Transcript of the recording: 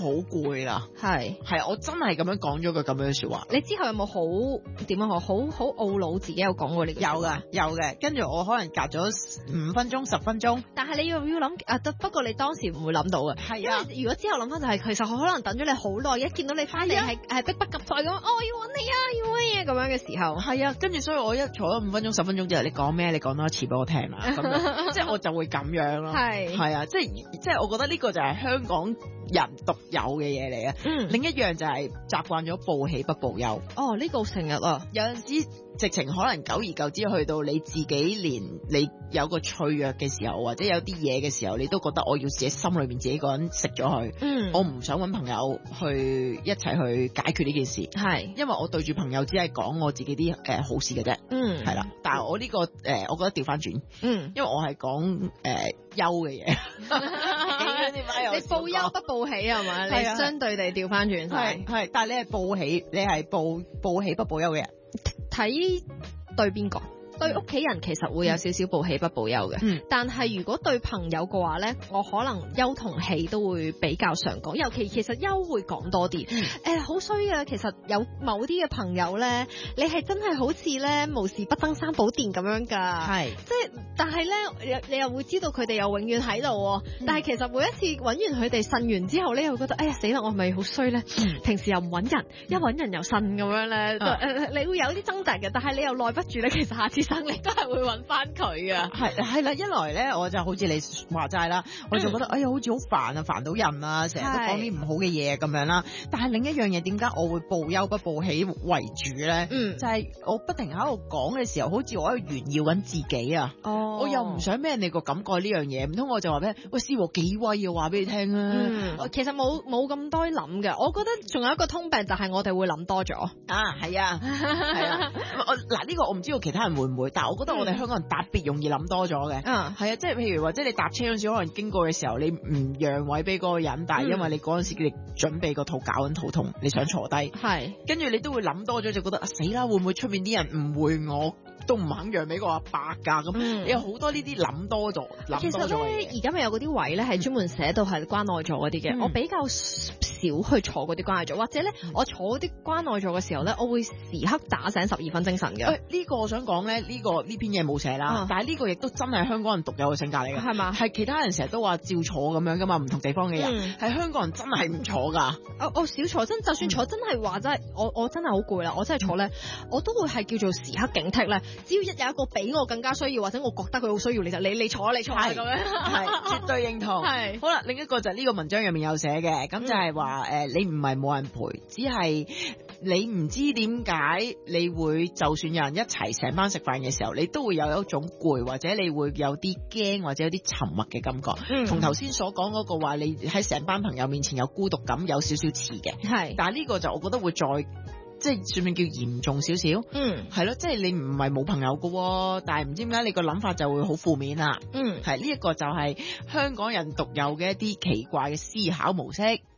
好攰啦。 係我真係咁樣講咗句咁樣嘅說話。 你之後有冇點樣好懊惱自己有講過呢個說話？ 有嘅，跟住我可能隔咗5分鐘、10分鐘， 但係你要諗不過你當時唔會諗到嘅。 係啊， 因為如果之後諗翻就係，其實我可能等咗你好耐，一見到你翻嚟係迫不及待咁，要揾你啊，要乜嘢咁樣嘅時候， 係啊，跟住所以我一坐咗5分鐘、10分鐘之後，你講咩？你講多一次俾我聽啦，咁樣即係我就會咁樣咯。係啊，即係我覺得呢個就係香港人獨有嘅嘢嚟啊。另一樣就係習慣咗報喜不報憂。 哦，呢個成日啊， 有陣時直情可能久而久之去到你自己連你有個脆弱嘅時候，或者有啲嘢嘅時候，你都覺得我要自己心裏面自己一個人食咗佢。我唔想揾朋友去一齊去解決呢件事。係，因為我對住朋友只係講我自己啲好事嘅啫。係啦，但係我呢個我覺得調翻轉。因為我係講憂嘅嘢。 你報憂不報喜係嘛？你相對地調翻轉晒。 係，但係你係報喜，你係報喜不報憂嘅人。 睇對邊個？對屋企人其實會有少少報喜不報憂嘅，但係如果對朋友嘅話咧，我可能憂同喜都會比較常講，尤其實憂會講多啲。好衰嘅，其實有某啲嘅朋友咧，你係真係好似咧無事不登三寶殿咁樣㗎，係即係，但係咧你又會知道佢哋又永遠喺度，但係其實每一次揾完佢哋呻完之後咧，又會覺得哎呀死啦，我係咪好衰咧？平時又唔揾人，一揾人又呻咁樣咧，你會有啲掙扎嘅，但係你又耐不住咧，其實下次生你都係會揾翻佢啊， 係啦，一來咧我就好似你話齋啦，我就覺得哎呀好似好煩啊，煩到人啊，成日都講啲唔好嘅嘢咁樣啦。但係另一樣嘢，點解我會報憂不報喜為主咧？就係我不停喺度講嘅時候，好似我喺度炫耀緊自己啊。我又唔想俾人哋個感覺呢樣嘢，唔通我就話俾喂師和幾威啊，話俾你聽啊。 其實冇咁多諗嘅，我覺得仲有一個通病就係我哋會諗多咗啊。係啊，嗱呢個我唔知道其他人會唔會，但我覺得我哋香港人特別容易諗多咗嘅。係啊，即係譬如或者你搭車嗰陣時，可能經過嘅時候，你唔讓位俾嗰個人，但係因為你嗰陣時你準備個肚搞緊肚痛，你想坐低，跟住你都會諗多咗，就覺得死啦，會唔會出面啲人誤會我，都唔肯讓俾個阿伯㗎咁。有好多呢啲諗多咗， 其實咧，而家咪有嗰啲位咧係專門寫到係關愛座嗰啲嘅，我比較少去坐嗰啲關愛座，或者咧我坐嗰啲關愛座嘅時候咧，我會時刻打醒12分精神嘅。 呢個我想講咧，呢篇嘢冇寫啦，但係呢個亦都真係香港人獨有嘅性格嚟嘅，係嘛？係其他人成日都話照坐咁樣噶嘛，唔同地方嘅人，係香港人真係唔坐噶。 我少坐，就算坐真係話真係，我真係好攰啦，我真係坐咧，我都會係叫做時刻警惕咧。只要有一個比我更加需要，或者我覺得佢好需要，你就你坐咁樣， 係絕對認同。係好啦，另一個就係呢個文章入面有寫嘅，咁就係話你唔係冇人陪，只係你唔知點解你會就算有人一齊成班食飯嘅時候，你都會有一種攰，或者你會有啲驚，或者有啲沉默嘅感覺。同頭先所講嗰個話，你喺成班朋友面前有孤獨感，有少少似嘅。係，但係呢個就我覺得會再即係算唔算叫嚴重少少？係咯，即係你唔係冇朋友噶，但係唔知點解你個諗法就會好負面啦。係呢一個就係香港人獨有嘅一啲奇怪嘅思考模式。